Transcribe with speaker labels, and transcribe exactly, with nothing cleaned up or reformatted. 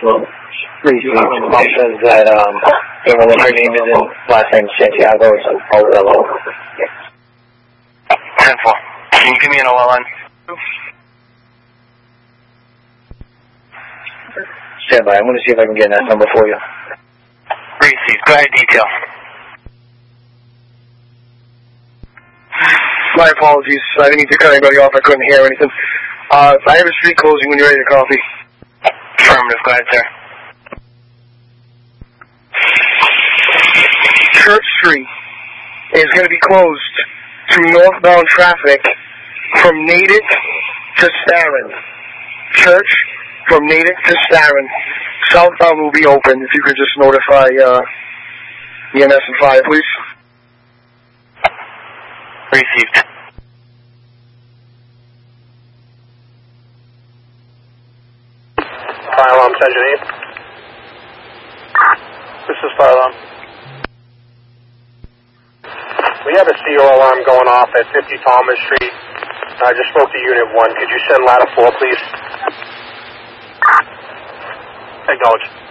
Speaker 1: Received. Mom says that um, even though her name isn't last name Santiago, it's Paolo.
Speaker 2: ten four. Can you give me an O L N?
Speaker 1: Stand by. I'm going to see if I can get that number for you.
Speaker 2: Received. Go ahead, detail.
Speaker 3: My apologies. I didn't mean to cut anybody off. I couldn't hear anything. Uh, I have a street closing when you're ready to copy.
Speaker 2: Affirmative. Go ahead, sir.
Speaker 3: Church Street is going to be closed to northbound traffic from Natick to Starin. Church from Natick to Starin. Southbound will be open. If you could just notify uh, E M S and fire, please.
Speaker 2: Received.
Speaker 4: Fire alarm, Sergeant eight. This is fire alarm. We have a C O alarm going off at fifty Thomas Street. I just spoke to Unit one. Could you send ladder four, please? Acknowledge.